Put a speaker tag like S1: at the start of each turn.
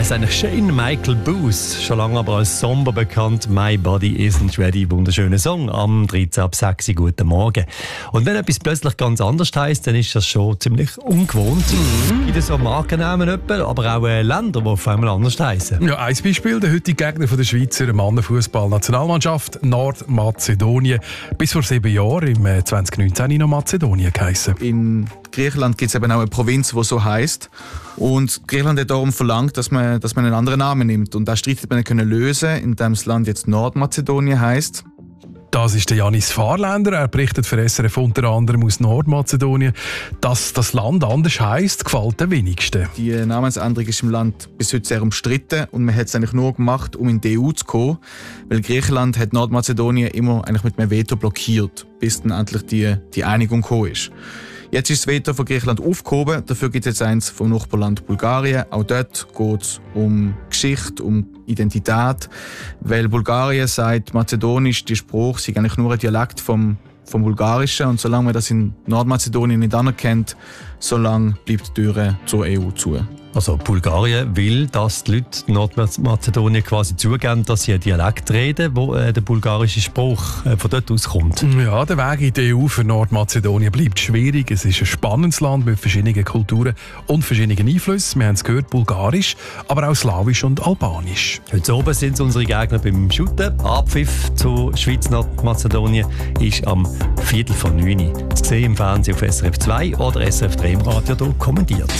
S1: heisst eigentlich Shane Michael Booth, schon lange aber als Somber bekannt. «My Body Isn't Ready», wunderschöner Song, am 13 ab 6 Uhr, guten Morgen. Und wenn etwas plötzlich ganz anders heisst, dann ist das schon ziemlich ungewohnt. In so Markennamen etwa, aber auch Länder, die auf einmal anders heissen.
S2: Ja, ein Beispiel, der heutige Gegner von der Schweizer Mannenfußball-Nationalmannschaft, Nordmazedonien. Bis vor 7 Jahren, im 2019, noch Mazedonien geheissen.
S3: In Griechenland gibt es eben auch eine Provinz, die so heisst. Und Griechenland hat darum verlangt, dass man einen anderen Namen nimmt. Und das Streit hat man können lösen, indem das Land jetzt Nordmazedonien heisst.
S2: Das ist der Janis Fahrländer. Er berichtet für SRF unter anderem aus Nordmazedonien. Dass das Land anders heisst, gefällt den wenigsten.
S3: Die Namensänderung ist im Land bis heute sehr umstritten und man hat es eigentlich nur gemacht, um in die EU zu kommen, weil Griechenland hat Nordmazedonien immer eigentlich mit einem Veto blockiert, bis dann endlich die Einigung gekommen ist. Jetzt ist das Veto von Griechenland aufgehoben, dafür gibt es jetzt eins vom Nachbarland Bulgarien. Auch dort geht es um Geschichte, um Identität, weil Bulgarien sagt, Mazedonisch, die Sprache sei eigentlich nur ein Dialekt vom Bulgarischen und solange man das in Nordmazedonien nicht anerkennt, solange bleibt die Tür zur EU zu.
S1: Also Bulgarien will, dass die Leute Nordmazedonien quasi zugeben, dass sie einen Dialekt reden, wo der bulgarische Spruch von dort aus kommt.
S2: Ja, der Weg in die EU für Nordmazedonien bleibt schwierig. Es ist ein spannendes Land mit verschiedenen Kulturen und verschiedenen Einflüssen. Wir haben es gehört, Bulgarisch, aber auch Slawisch und Albanisch.
S1: Heute oben sind unsere Gegner beim Shooten. Abpfiff zu Schweiz-Nordmazedonien ist am 8:45 zu sehen im Fernsehen auf SRF 2 oder SRF 3 im Radio hier kommentiert.